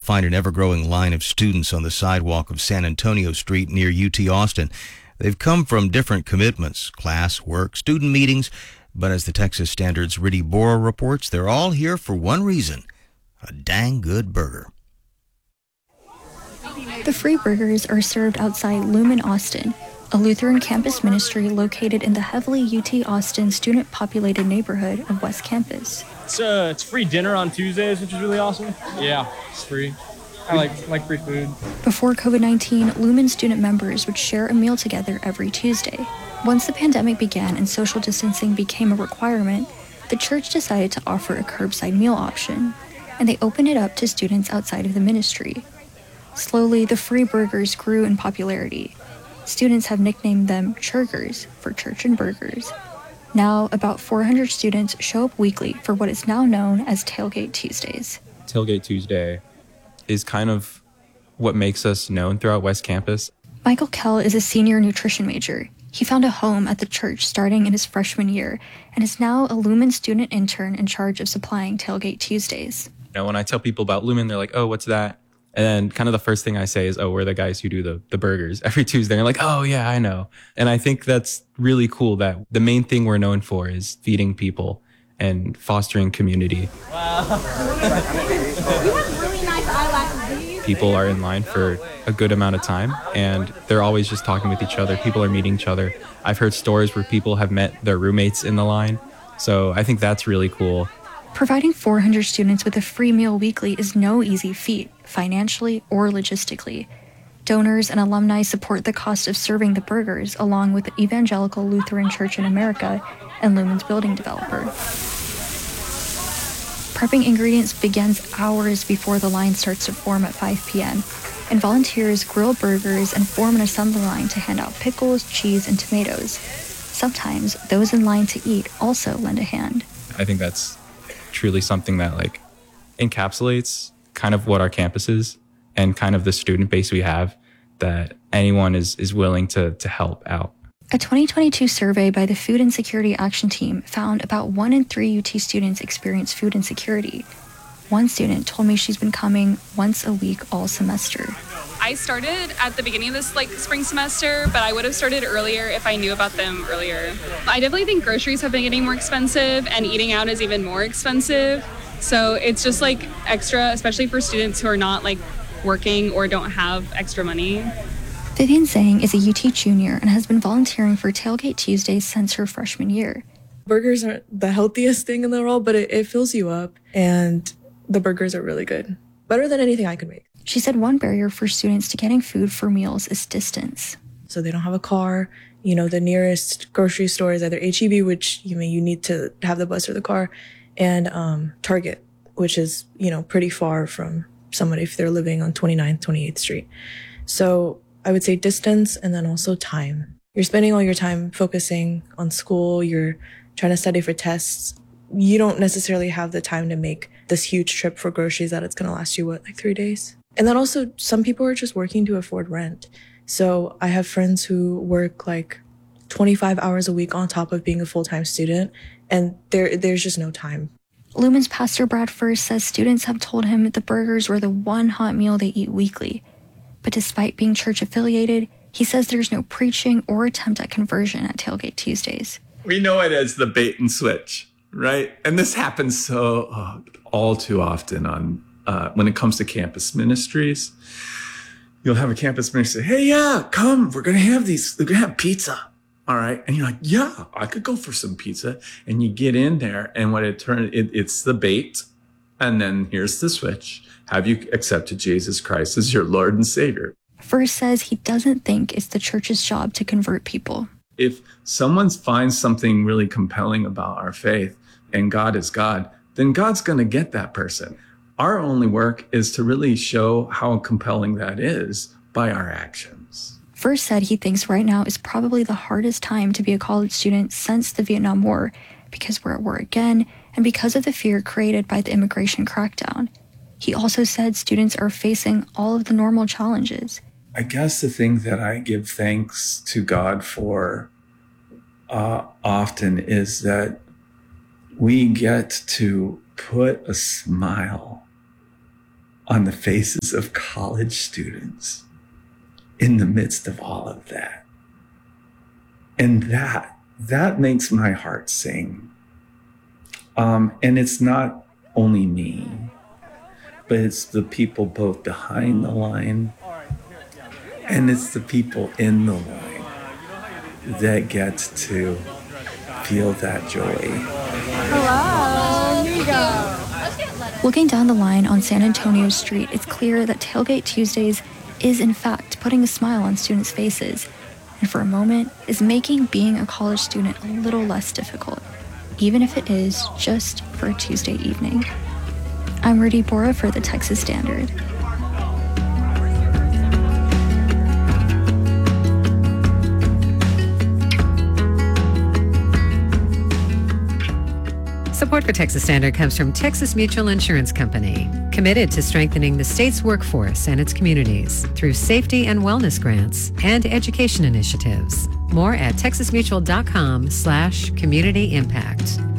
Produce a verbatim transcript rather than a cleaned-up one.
find an ever-growing line of students on the sidewalk of San Antonio Street near U T Austin. They've come from different commitments, class, work, student meetings, but as the Texas Standard's Riddy Bora reports, they're all here for one reason: a dang good burger. The free burgers are served outside Lumen Austin, a Lutheran campus ministry located in the heavily U T Austin student-populated neighborhood of West Campus. It's uh, it's free dinner on Tuesdays, which is really awesome. Yeah, it's free. I like like free food. Before COVID nineteen, Lumen student members would share a meal together every Tuesday. Once the pandemic began and social distancing became a requirement, the church decided to offer a curbside meal option, and they opened it up to students outside of the ministry. Slowly, the free burgers grew in popularity. Students have nicknamed them Churgers for church and burgers. Now, about four hundred students show up weekly for what is now known as Tailgate Tuesdays. Tailgate Tuesday is kind of what makes us known throughout West Campus. Michael Kell is a senior nutrition major. He found a home at the church starting in his freshman year and is now a Lumen student intern in charge of supplying Tailgate Tuesdays. You know, when I tell people about Lumen, they're like, oh, what's that? And then kind of the first thing I say is, oh, we're the guys who do the, the burgers every Tuesday. And they're like, oh, yeah, I know. And I think that's really cool that the main thing we're known for is feeding people and fostering community. Wow. You have really nice eyelashes. People are in line for a good amount of time, and they're always just talking with each other. People are meeting each other. I've heard stories where people have met their roommates in the line. So I think that's really cool. Providing four hundred students with a free meal weekly is no easy feat, financially or logistically. Donors and alumni support the cost of serving the burgers, along with the Evangelical Lutheran Church in America and Lumen's building developer. Prepping ingredients begins hours before the line starts to form at five p.m., and volunteers grill burgers and form an assembly line to hand out pickles, cheese, and tomatoes. Sometimes those in line to eat also lend a hand. I think that's truly something that like encapsulates kind of what our campus is and kind of the student base we have, that anyone is is willing to to help out. A twenty twenty-two survey by the Food Insecurity Action Team found about one in three U T students experience food insecurity. One student told me she's been coming once a week all semester. I started at the beginning of this like spring semester, but I would have started earlier if I knew about them earlier. I definitely think groceries have been getting more expensive and eating out is even more expensive. So it's just like extra, especially for students who are not like working or don't have extra money. Vivian Zhang is a U T junior and has been volunteering for Tailgate Tuesdays since her freshman year. Burgers aren't the healthiest thing in the world, but it, it fills you up, and the burgers are really good. Better than anything I could make. She said one barrier for students to getting food for meals is distance. So they don't have a car. You know, the nearest grocery store is either H E B, which you mean you need to have the bus or the car, and um, Target, which is, you know, pretty far from somebody if they're living on twenty-ninth, twenty-eighth Street. So I would say distance, and then also time. You're spending all your time focusing on school. You're trying to study for tests. You don't necessarily have the time to make this huge trip for groceries that it's going to last you, what, like three days? And then also some people are just working to afford rent. So I have friends who work like twenty-five hours a week on top of being a full-time student, and there there's just no time. Lumen's pastor Brad First says students have told him the burgers were the one hot meal they eat weekly. But despite being church affiliated, he says there's no preaching or attempt at conversion at Tailgate Tuesdays. We know it as the bait and switch, right? And this happens so oh, all too often on uh, when it comes to campus ministries. You'll have a campus ministry say, hey, yeah, come, we're going to have these, we're going to have pizza. All right. And you're like, yeah, I could go for some pizza. And you get in there, and what it turns, it, it's the bait. And then here's the switch. Have you accepted Jesus Christ as your Lord and Savior? First says he doesn't think it's the church's job to convert people. If someone finds something really compelling about our faith and God is God, then God's going to get that person. Our only work is to really show how compelling that is by our actions. First said he thinks right now is probably the hardest time to be a college student since the Vietnam War, because we're at war again and because of the fear created by the immigration crackdown. He also said students are facing all of the normal challenges. I guess the thing that I give thanks to God for uh, often is that we get to put a smile on the faces of college students in the midst of all of that. And that, that makes my heart sing. Um, and it's not only me, but it's the people both behind the line and it's the people in the line that gets to feel that joy. Hello, here you go. Looking down the line on San Antonio Street, it's clear that Tailgate Tuesdays is in fact putting a smile on students' faces, and for a moment is making being a college student a little less difficult, even if it is just for a Tuesday evening. I'm Rudy Bora for the Texas Standard. Support for Texas Standard comes from Texas Mutual Insurance Company, committed to strengthening the state's workforce and its communities through safety and wellness grants and education initiatives. More at texas mutual dot com slash community impact.